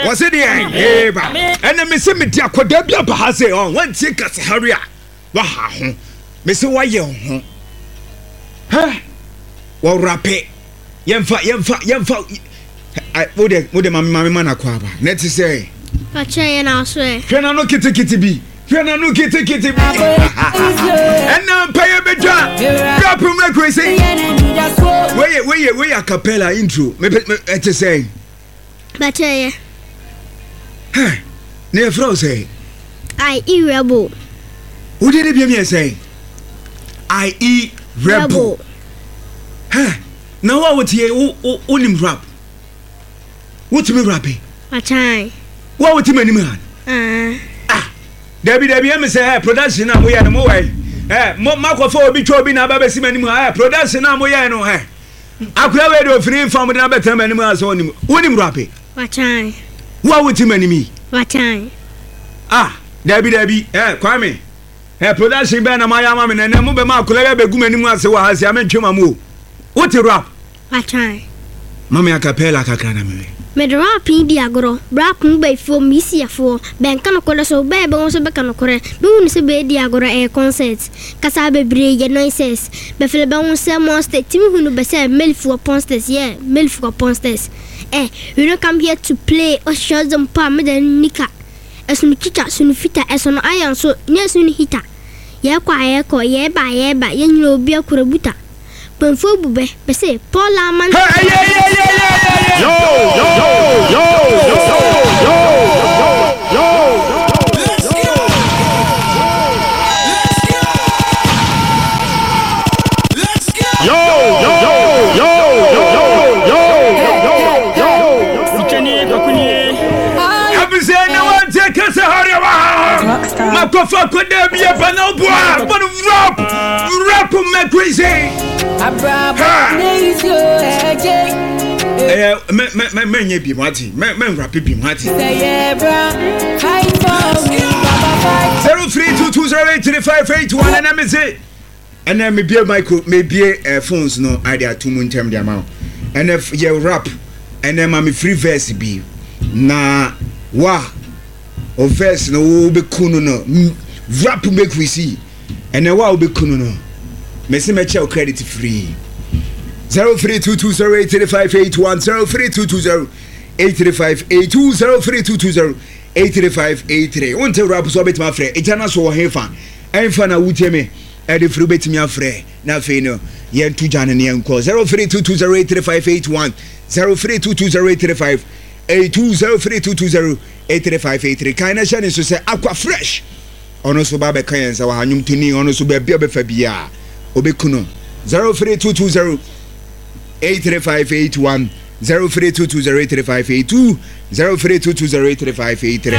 was it and then Miss Media Kodabia Bahase on one tick as Harrier. Waha, Miss Wayon. Huh? Well, rappe. Yemfa. I would have Mamma Manaquaba. Let's say, Pache and I'll swear. Can I no kitty be? Can I no kitty be? And now pay a bit drop him like crazy. Where a cappella intro, maybe say. Pache. Hey, near Frose. I eat rebel. Who did it be me say? I eat rebel. Hey, now I would hear only rap. What's me rapping? Pache. What would you mean, man? Debbie, I'm saying, production, we are no way. Marco for be trouble, Babasi, production, I'm way, no hair. I could have free from another time animals on him. Wouldn't rapping? Pache. What would you mean me? Pache. Debbie, Kwame. Production ban my arm and then move a mark, Begum, as I mentioned, Mamu. What a rap? Pache. Mamma Capella Cacana. Me rap in diagro, rap by for Missia for Bancano Cola so baby also Bacano Core, Boon se be diagora air concerts, Casabe Brig and noises, Beffelbon sell monster, Tim who be said Milford Ponsters, yeah, Milford Ponsters. You don't come here to play or show them palm than Nika. As soon fita as on iron so near soon hitter. Ye quiet, ye by you be a curabuta. Bube, be say, Paula man. Rap crazy. Men be Marty, men rapid be Marty. 0322083581 and I'm say. And then maybe Michael, maybe phones no idea 2 moon term the amount. And if you rap, and then I'm free verse be na wa or verse no be kuno no rap make we see. And then what will be kuno no. Messi Mechel credit free. 0322083581 0322083582 0322083583. Until rap so bet my friend. Ejana so hefa. Enfa na wuteme. Edi fru bet mi afre. Na fe no. Yen tu jana ne enko. 0322083581 0322083582 0322083583. Kaina shane so say aqua fresh. Ono so ba be kan sa wa hanyum tuni ono so ba bia be fa bia. Obekuno 0322083581 0322083582 0322083583